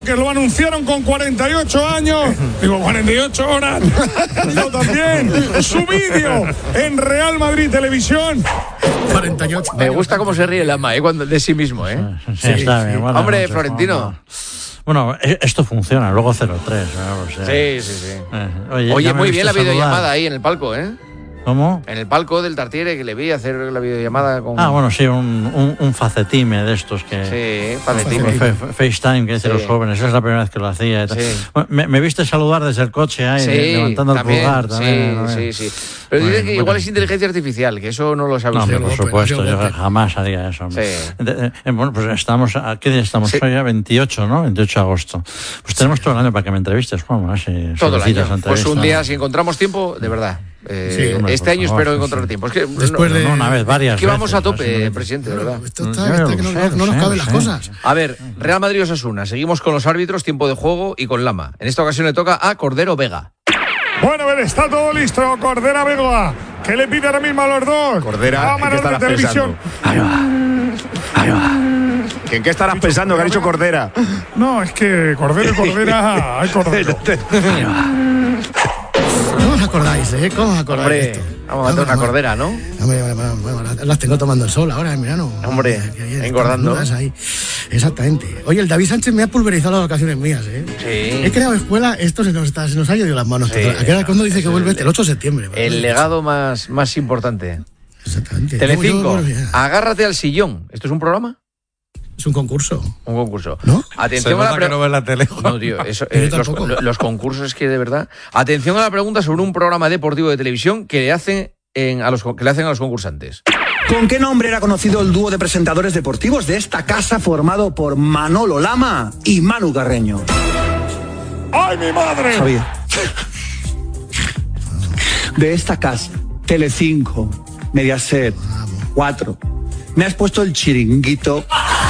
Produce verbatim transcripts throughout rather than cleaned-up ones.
Que lo anunciaron con cuarenta y ocho años, digo cuarenta y ocho horas, yo también, su vídeo en Real Madrid Televisión. cuarenta y ocho Me gusta cómo se ríe el ama, ¿eh? Cuando, de sí mismo, ¿eh? Sí, sí, está bien. Bueno, Hombre, noches, Florentino. Bueno, bueno, esto funciona, luego cero tres. ¿no? O sea, sí, sí, sí. Eh, oye, Oye, muy bien la saludar. videollamada ahí en el palco, ¿eh? ¿Cómo? En el palco del Tartiere, que le vi hacer la videollamada con... Ah, bueno, sí, un, un, un facetime de estos que... Sí, facetime. Fe, fe, FaceTime que dicen Sí. los jóvenes, esa es la primera vez que lo hacía. Y tal. Sí. Bueno, me, me viste saludar desde el coche ahí, Sí, levantando también, el pulgar. También, sí, también. sí, sí. Pero Bueno, dicen que igual bueno. es inteligencia artificial, que eso no lo sabe No, usted. hombre, por Llegó, supuesto, pues, yo llegó, jamás haría eso. hombre. Sí. De- eh, bueno, pues estamos, ¿a qué día estamos Sí. hoy? Ya veintiocho, ¿no? veintiocho de agosto. Pues tenemos todo el año para que me entrevistes, Juan. ¿no? Si Todo el solicitas año. Pues un entrevista. día, si encontramos tiempo, de verdad. Eh, Sí, hombre, este por año favor, espero sí, encontrar sí. tiempo. Es que Después no, de- No, una vez, varias que vamos veces, a tope, así, presidente, de verdad. Esto Mm, está, ya está lo que no, sé, no lo nos sé, caben lo las sé. cosas. A ver, Real Madrid Osasuna. Seguimos con los árbitros, tiempo de juego y con Lama. En esta ocasión le toca a Cordero Vega. Bueno, a ver, está todo listo. Cordera Vega, ¿qué le pide ahora mismo a los dos? Cordera, ¿en qué Cámaras de estarás televisión. Ahí va. Ahí va. ¿En qué estarás pensando que ha dicho Cordera? No, es que Cordero y Cordera, hay Cordero. ¿Cómo os acordáis, eh? ¿Cómo os acordáis de Hombre, esto? vamos a matar una Hombre, cordera, ¿no? Hombre, hombre, hombre, hombre, las tengo tomando el sol ahora en verano. Hombre, Qué bien, engordando. están desnudas ahí. Exactamente. Oye, el David Sánchez me ha pulverizado las vacaciones mías, ¿eh? Sí. He creado escuela, esto se nos, está, se nos ha ido de las manos. Sí, ¿A qué hora cuándo dice que es vuelve? el- El ocho de septiembre. ¿vale? El legado más, más importante. Exactamente. Telecinco, Yo- yo- yo- agárrate al sillón. ¿Esto es un programa? Es un concurso, Un concurso. ¿no? Atención a la pre- ves la tele. No, tío, eso, Yo eh, los, tampoco. los concursos es que de verdad. Atención a la pregunta sobre un programa deportivo de televisión que le hacen en, a los que le hacen a los concursantes. ¿Con qué nombre era conocido el dúo de presentadores deportivos de esta casa formado por Manolo Lama y Manu Carreño? ¡Ay, mi madre! Javier. De esta casa, Telecinco, Mediaset, cuatro. Me has puesto el chiringuito.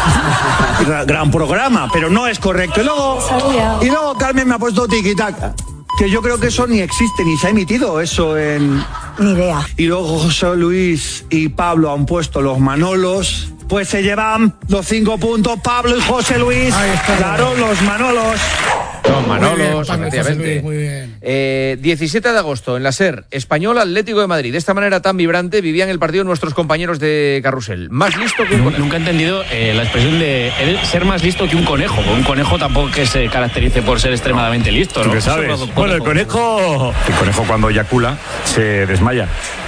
Gra- Gran programa, pero no es correcto. Y luego, y luego Carmen me ha puesto tiquitaca. Que yo creo que eso ni existe, ni se ha emitido eso en... Ni idea. Y luego José Luis y Pablo han puesto los Manolos. Pues se llevan los cinco puntos Pablo y José Luis. Ahí está. Claro, los Manolos. Los Muy bien, Manolos, Pablo, efectivamente. José Luis, muy bien. Eh, diecisiete de agosto, en la SER, Español Atlético de Madrid. De esta manera tan vibrante vivían el partido nuestros compañeros de Carrusel. Más listo que un conejo. Nunca he entendido eh, la expresión de eres- ser más listo que un conejo. Un conejo tampoco que se caracterice por ser extremadamente listo, ¿Tú ¿no? qué sabes? Eso, Bueno, el conejo... El conejo cuando eyacula se desmaya.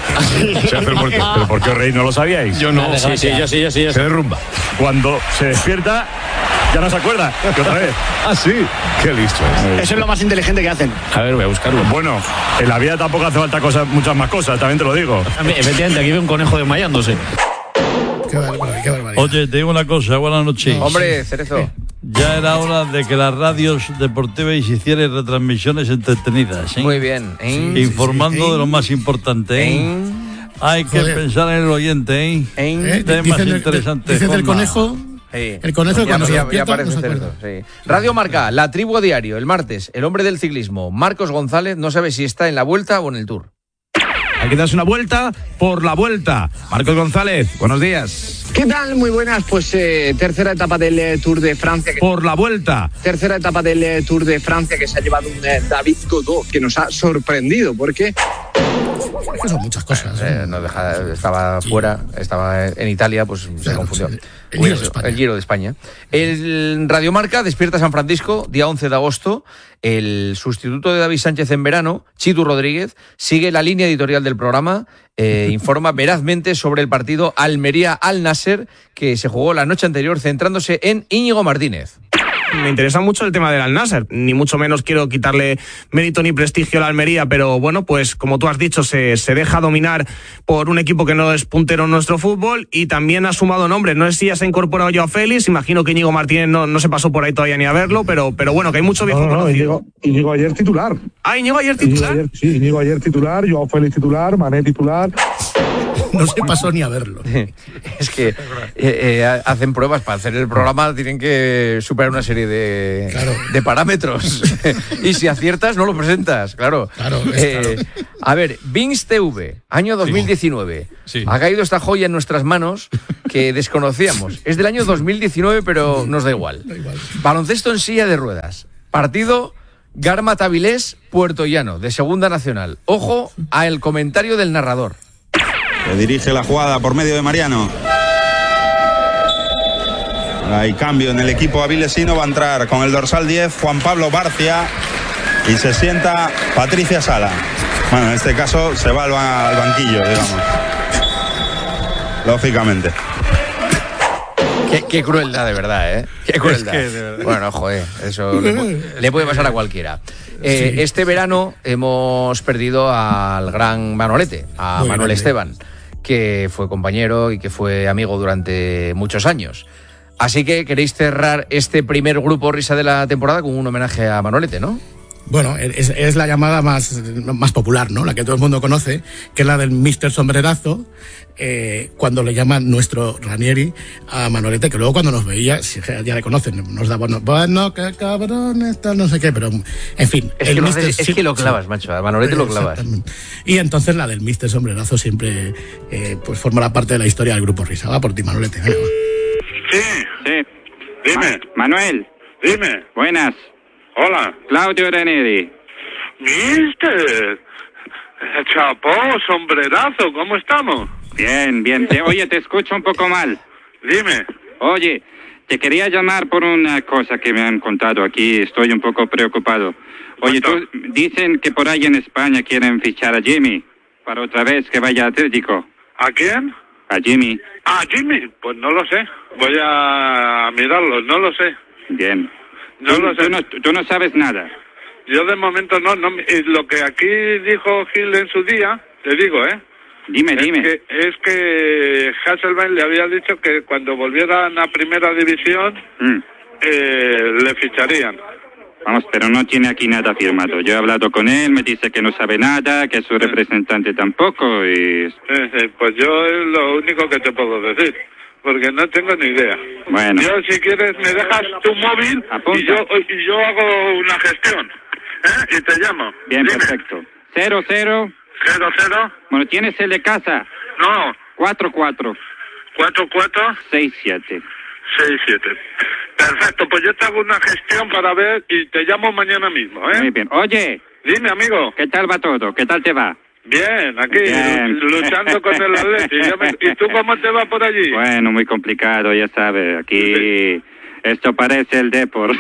Se hace el muerto. ¿Pero por qué os reís? ¿No lo sabíais? Yo no. Sí, sí, yo sí, yo sí. yo sí. Se derrumba. Cuando se despierta, ya no se acuerda. Que otra vez. Ah, sí. Qué listo es. Eso es lo más inteligente que hacen. A ver, voy a buscarlo. Bueno, en la vida tampoco hace falta cosas, muchas más cosas, también te lo digo. Efectivamente, aquí veo un conejo desmayándose. Qué barbaridad, qué barbaridad. Oye, te digo una cosa, buenas noches. Hombre, Cerezo. Ya era hora de que las radios deportivas hicieran retransmisiones entretenidas, ¿eh? Muy bien. ¿eh? Informando sí. de lo más importante, ¿eh? ¿eh? Hay que Joder. pensar en el oyente, ¿eh? ¿eh? ¿Eh? temas Dicen del- interesantes, Dicen del Juanma. conejo. Sí. El conejo Ya- cuando se ya- ya despierta aparece no se Cerezo, acuerda. sí. Radio Marca, La Tribu a Diario, el martes, el hombre del ciclismo, Marcos González, no sabe si está en la Vuelta o en el Tour. Hay que darse una vuelta por la vuelta. Marcos González, buenos días. ¿Qué tal? Muy buenas. Pues eh, tercera etapa del eh, Tour de Francia. Que, Por la vuelta. tercera etapa del eh, Tour de Francia que se ha llevado un eh, David Godot que nos ha sorprendido porque Es que son muchas cosas. ¿eh? Eh, no deja- estaba fuera, estaba en Italia, pues se Claro, confundió. sí. El Giro de Pues, España. el Giro de España. El Radiomarca despierta San Francisco, día once de agosto. El sustituto de David Sánchez en verano, Chitu Rodríguez, sigue la línea editorial del programa, eh, informa verazmente sobre el partido Almería-Al Nasser, que se jugó la noche anterior, centrándose en Íñigo Martínez. Me interesa mucho el tema del Al-Nassr, ni mucho menos quiero quitarle mérito ni prestigio a la Almería, pero bueno, pues como tú has dicho, se, se deja dominar por un equipo que no es puntero en nuestro fútbol y también ha sumado nombres. No sé si ya se ha incorporado Joao Félix, imagino que Íñigo Martínez no, no se pasó por ahí todavía ni a verlo, pero, pero bueno, que hay mucho viejo No, no, no, conocido. Íñigo, Íñigo ayer titular. Ah, Íñigo ayer Íñigo titular. ayer, sí, Íñigo ayer titular, Joao Félix titular, Mané titular. No se pasó ni a verlo. Es que eh, eh, hacen pruebas para hacer el programa, tienen que superar una serie de, Claro. de parámetros. Y si aciertas, no lo presentas, claro. Claro, es Eh, claro. A ver, Vinx T V, año dos mil diecinueve. Sí. Ha caído esta joya en nuestras manos que desconocíamos. Es del año dos mil diecinueve, pero nos da igual. Da igual. Baloncesto en silla de ruedas. Partido Garma-Tabilés, Puerto Llano, de Segunda Nacional. Ojo al comentario del narrador. Que dirige la jugada por medio de Mariano. Hay cambio en el equipo avilesino. Va a entrar con el dorsal diez Juan Pablo Barcia y se sienta Patricia Sala. Bueno, en este caso se va al, ba- al banquillo, digamos. Lógicamente. Qué, qué crueldad, de verdad, ¿eh? Qué crueldad. Es que, de verdad. Bueno, joder, eso le, pu- le puede pasar a cualquiera. Eh, Sí. Este verano hemos perdido al gran Manolete, a Muy Manuel grande. Esteban, que fue compañero y que fue amigo durante muchos años. Así que queréis cerrar este primer grupo risa de la temporada con un homenaje a Manolete, ¿no? Bueno, es, es la llamada más, más popular, ¿no? La que todo el mundo conoce, que es la del míster Sombrerazo, eh, cuando le llaman nuestro Ranieri a Manolete, que luego cuando nos veía, si ya ya le conocen, nos da bueno, bueno, qué cabrón, tal, no sé qué, pero en fin. Es, el que, lo, míster haces- es sí- que lo sí. clavas, macho. A Manolete lo clavas. Exactamente. Y entonces la del míster Sombrerazo siempre eh, pues formará parte de la historia del grupo Risa. Va por ti, Manolete. Venga, va. Sí, Sí. dime, Ma- Manuel, dime. buenas. Hola. Claudio Ranieri. Mister. Chapó, sombrerazo, ¿cómo estamos? Bien, bien. Te, oye, te escucho un poco mal. Dime. Oye, te quería llamar por una cosa que me han contado aquí. Estoy un poco preocupado. Oye, tú, dicen que por ahí en España quieren fichar a Jimmy para otra vez que vaya a Atlético. ¿A quién? A Jimmy. Ah, Jimmy. Pues no lo sé. Voy a mirarlo, no lo sé. Bien. No tú, lo sé. tú no, tú no sabes nada. Yo de momento no, no. y Lo que aquí dijo Gil en su día, te digo, ¿eh? Dime, dime. Es que, es que Hasselbeck le había dicho que cuando volvieran a primera división Mm. eh, le ficharían. Vamos, pero no tiene aquí nada firmado. Yo he hablado con él, me dice que no sabe nada, que su representante tampoco y... Eh, eh, pues yo es lo único que te puedo decir, porque no tengo ni idea. Bueno. Yo, si quieres, me dejas tu móvil Apunta. y yo, y yo hago una gestión, ¿eh? Y te llamo. Bien, Dime. perfecto. Cero, cero. Cero, cero. Bueno, ¿tienes el de casa? No. Cuatro, cuatro. Cuatro, cuatro. Seis, siete. Seis, siete. Perfecto, pues yo te hago una gestión para ver y te llamo mañana mismo, ¿eh? Muy bien. Oye, Dime, amigo. ¿qué tal va todo? ¿Qué tal te va? Bien, aquí, Bien. lu- luchando con el Atleti. Ya me- ¿Y tú cómo te va por allí? Bueno, muy complicado, ya sabes. Aquí esto parece el Depor.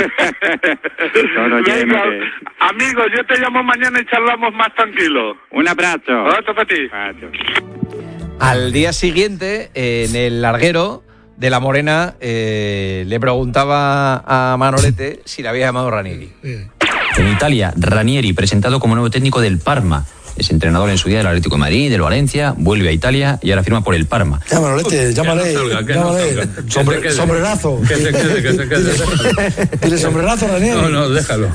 Todo lleno Venga, de... amigo, yo te llamo mañana y charlamos más tranquilo. Un abrazo. Otro para ti. Adiós. Al día siguiente, eh, en el larguero de La Morena, eh, le preguntaba a Manolete si le había llamado Ranieri. En Italia, Ranieri, presentado como nuevo técnico del Parma. Es entrenador en su día del Atlético de Madrid, del Valencia, vuelve a Italia y ahora firma por el Parma. Ya, Manolete, llámale, no salga, que no llámale. salga. Que Sombre- se quede. sombrerazo. Que se quede, que se quede. Dile sombrerazo, Ranieri. No, no, déjalo.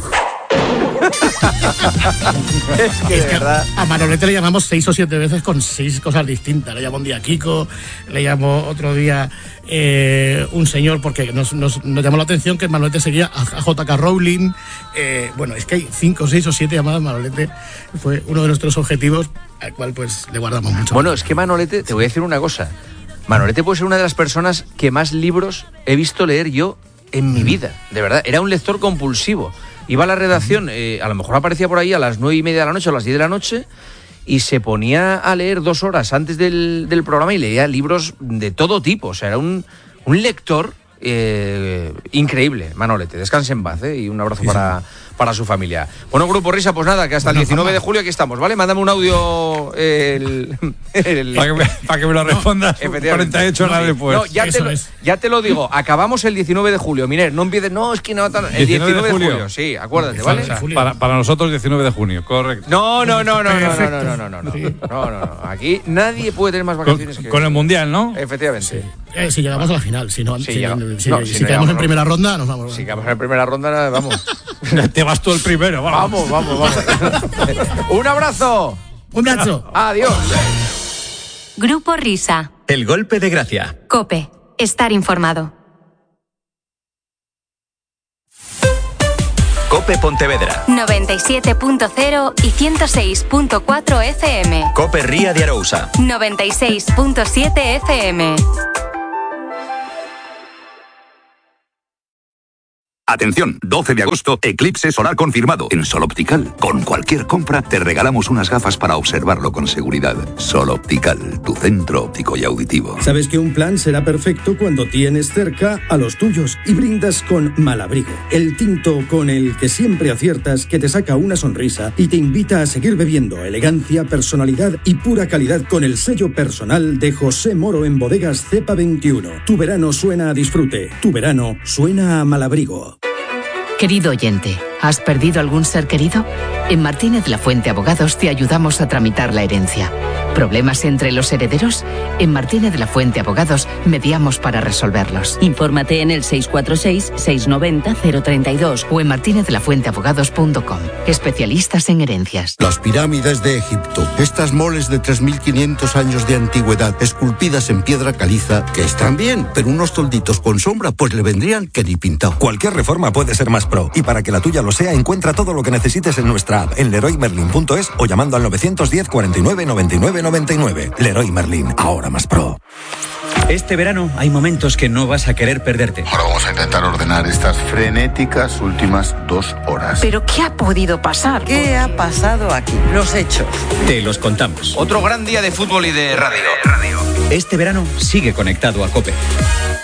Es que, Es de que verdad. a Manolete le llamamos seis o siete veces con seis cosas distintas. Le llamó un día Kiko, le llamó otro día eh, un señor, porque nos, nos, nos llamó la atención que Manolete seguía a, a J K Rowling. Eh, bueno, es que hay cinco, seis o siete llamadas. Manolete fue uno de nuestros objetivos, al cual pues le guardamos mucho. Bueno, es que Manolete, te voy a decir una cosa. Manolete puede ser una de las personas que más libros he visto leer yo en mi vida. De verdad, era un lector compulsivo. Iba a la redacción, eh, a lo mejor aparecía por ahí a las nueve y media de la noche o a las diez de la noche y se ponía a leer dos horas antes del, del programa y leía libros de todo tipo. O sea, era un, un lector eh, increíble, Manolete. Descanse en paz, ¿eh? Y un abrazo para, para su familia. Bueno, Grupo Risa, pues nada, que hasta el diecinueve de julio aquí estamos, ¿vale? Mándame un audio el... el- Para que, me, pa' que me lo respondas Efectivamente. cuarenta y ocho horas después. No, ya te, Eso lo, es. ya te lo digo, acabamos el diecinueve de julio. Miner, no empieces, no, es que no, tan- el diecinueve de julio. Sí, acuérdate, ¿vale? O sea, julio. Para, para nosotros, diecinueve de junio, correcto. No, no, no, no, no, no, Perfecto. no, no, no, no, no, no, no. Aquí nadie puede tener más Con, vacaciones que... con el Mundial, ¿no? Efectivamente. Eh, si llegamos a la final, si no, Sí, si, llega- si- no, si si no quedamos llegamos, en no. primera ronda, nos vamos. Si quedamos en primera ronda, vamos. Te vas tú el primero, vamos. Vamos, vamos, vamos. Un abrazo. Un abrazo. Adiós. Grupo Risa. El golpe de gracia. Cope. Estar informado. Cope Pontevedra. noventa y siete punto cero y ciento seis punto cuatro F M. Cope Ría de Arousa. noventa y seis punto siete F M. Atención, doce de agosto, eclipse solar confirmado en Sol Optical. Con cualquier compra te regalamos unas gafas para observarlo con seguridad. Sol Optical, tu centro óptico y auditivo. Sabes que un plan será perfecto cuando tienes cerca a los tuyos y brindas con Malabrigo, el tinto con el que siempre aciertas, que te saca una sonrisa y te invita a seguir bebiendo. Elegancia, personalidad y pura calidad con el sello personal de José Moro en Bodegas Cepa veintiuno. Tu verano suena a disfrute, tu verano suena a Malabrigo. Querido oyente, ¿has perdido algún ser querido? En Martínez La Fuente Abogados te ayudamos a tramitar la herencia. ¿Problemas entre los herederos? En Martínez La Fuente Abogados mediamos para resolverlos. Infórmate en el seis cuatro seis, seis nueve cero, cero tres dos o en martinez de la fuente abogados punto com. Especialistas en herencias. Las pirámides de Egipto. Estas moles de tres mil quinientos años de antigüedad, esculpidas en piedra caliza, que están bien, pero unos tolditos con sombra pues le vendrían que ni pintado. Cualquier reforma puede ser más pro, y para que la tuya lo sea, encuentra todo lo que necesites en nuestra app, en leroy merlin punto es o llamando al novecientos diez, cuarenta y nueve, noventa y nueve noventa y nueve. Leroy Merlin, ahora más pro. Este verano hay momentos que no vas a querer perderte. Ahora vamos a intentar ordenar estas frenéticas últimas dos horas. ¿Pero qué ha podido pasar? ¿Qué ha pasado aquí? Los hechos. Te los contamos. Otro gran día de fútbol y de radio. Este verano sigue conectado a COPE.